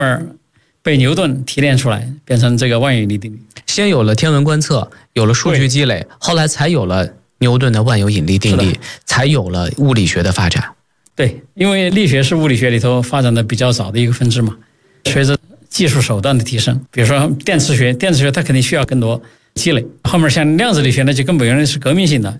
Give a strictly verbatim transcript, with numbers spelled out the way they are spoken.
而被牛顿提炼出来，变成这个万有引力定律。 先有了天文观测，有了数据积累，后来才有了牛顿的万有引力定律，才有了物理学的发展。 对，因为力学是物理学里头发展的比较早的一个分支嘛。随着技术手段的提升，比如说电磁学，电磁学它肯定需要更多积累。后面像量子力学呢，就更不用是革命性的，